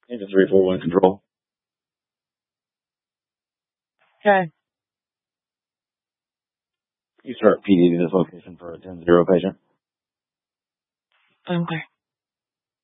Agent 341 control. Okay. You start PD to this location for a 10-0 patient. Okay.